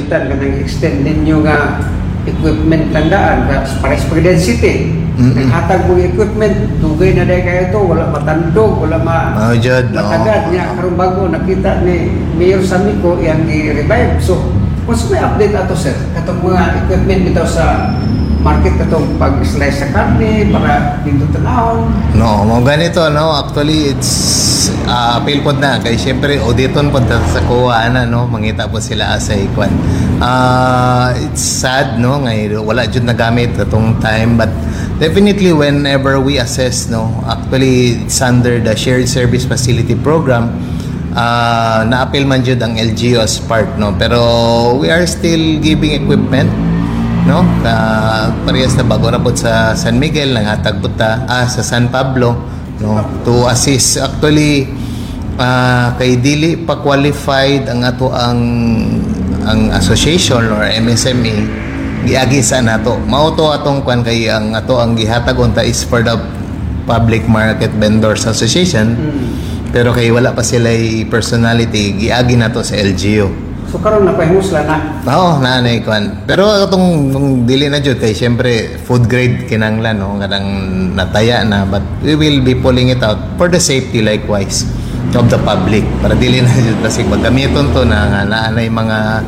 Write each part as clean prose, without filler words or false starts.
yutan kanang extend ninyo nga equipment tandaan para sa City. Naghatag mo equipment, dugay na dahil kayo ito, wala matandog, wala matagad niya. Karong bago nakita ni Mayor Samico, iyang i-revive. So, kung may update ato sir, katong mga equipment dito sa market katong pag-slice sa karne para dito tanahon? No, mo ganito, no? Actually, it's appeal po na. Kaya siyempre, auditon po sa kuha na, no? Mangita po sila sa ikwan. It's sad, no? Ngayon, wala dyan nagamit atong time. But definitely, whenever we assess, no? Actually, it's under the Shared Service Facility Program. Na-appeal man dyan ang LGU as part, no? Pero we are still giving equipment, no? Parehas na bago na po sa San Miguel, nangatag po sa San Pablo, no? To assist. Actually, kay dili pa qualified ang ato ang association or MSME, giagi sa nato. Mauto atong kwan kay ang ato ang gihatag unta is for the Public Market Vendors Association. Pero kay wala pa sila personality, giagi na to sa LGU. So karon napahimusla na? Oo, nanay kwan. Pero itong dili na jud kay siyempre food grade kinanglan, no? Kanang nataya na, but we will be pulling it out for the safety likewise of the public. Para dili na jud kasi magamiton to na naanay mga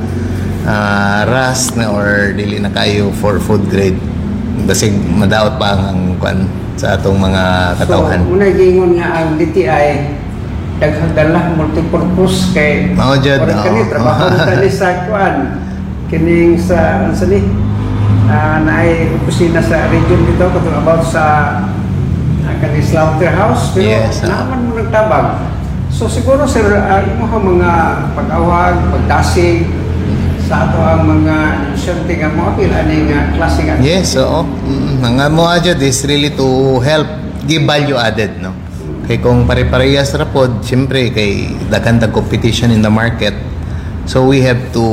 rust na or dili na kayo for food grade. Basig madaot pa ang kwan sa atong mga katawhan. So, muna gingon nga ang DTI daghang multipurpose kay mao jud kani trabaho tani sa kuan kining sa unsa ni naay opisina sa region dito katong about sa kani slaughterhouse pero yes, naman mo nagtabag. So siguro sir imo mga pag-awag, pagdasig sa ato ang mga isyente nga mo apil ani nga klase nga. Yes, oo. Mga mo jud is really to help give value added, no? Kay kung pare-parehas ra pod, siyempre kay daghan competition in the market. So we have to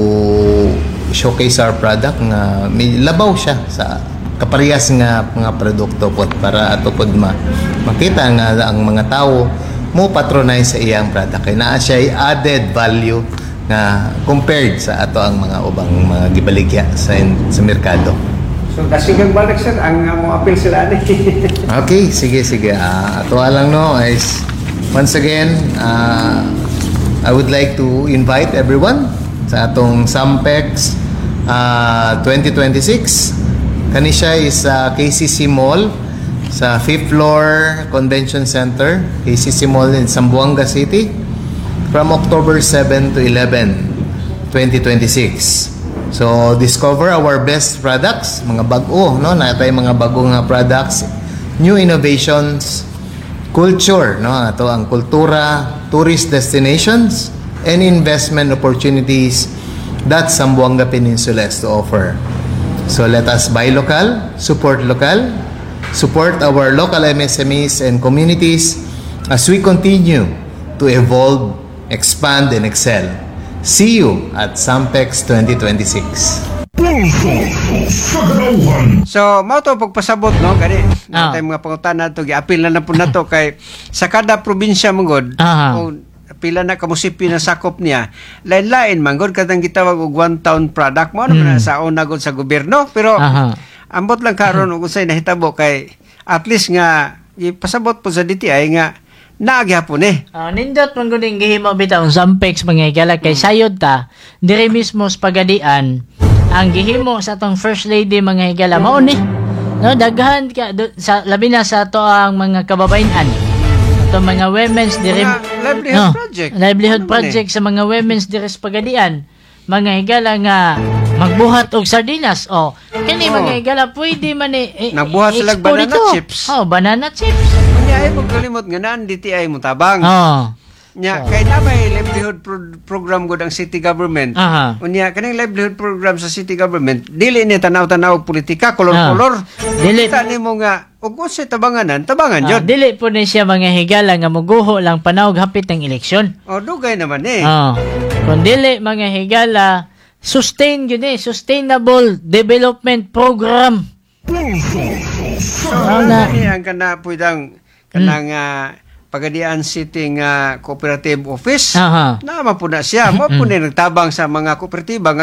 showcase our product nga may labaw siya sa kaparehas nga mga produkto pod para ato pod makita nga ang mga tao mo patronize sa iyang product. Kay naa siya added value nga compared sa ato ang mga ubang mga gibaligya sa merkado. So, dasigang balik sir, ang mo appeal sila ani. Okay, sige. Ato lang no is once again, I would like to invite everyone sa atong Sampex 2026. Kani siya is KCC Mall sa 5th floor Convention Center, KCC Mall in Zamboanga City from October 7 to 11, 2026. So, discover our best products, mga bago, no? Natay mga bagong products, new innovations, culture, no? Ito ang kultura, tourist destinations, and investment opportunities that Zamboanga Peninsula has to offer. So, let us buy local, support our local MSMEs and communities as we continue to evolve, expand, and excel. See you at Sampex 2026. So, mao to pagpasabot no kani natay mga pangutana to giapil na po nato kay sa kada probinsya mangod kung pila na kamusipi na sakop niya lain-lain mangod kadang gitawag og one town product mo na sa una gud sa gobyerno pero ambot lang karon og unsay nahitabo kay at least nga ipasabot po sa DTI nga naagihapon nindot man gud gihimo bitaw Sampex mga higala kay sayod ta diri mismo sa pagadian ang gihimo sa atong first lady mga higala mao ni no daghan ka sa labi na sa ato ang mga kababayan ato mga women's diri livelihood project sa mga women's diri sa pagadian mga higala nga magbuhat og sardinas kani mga higala pwede man nagbuhat sila banana chips banana chips ay magkalimot nga naan DTI mo tabang. Nya kay na may livelihood program gud ang city government. Unya kaning livelihood program sa city government dili ni tanaw-tanaw politika kolor-kolor. Dili ta nimo nga ug unsay tabangan jud. Dili po ni siya mga higala nga muguho lang panahog hapit ng eleksyon. Dugay naman Kung dili mga higala sustainable development program. Ang kana pwedang kanang Pagadian City nga Cooperative Office. Naman po na siya. Mo po na nagtabang sa mga kooperatiba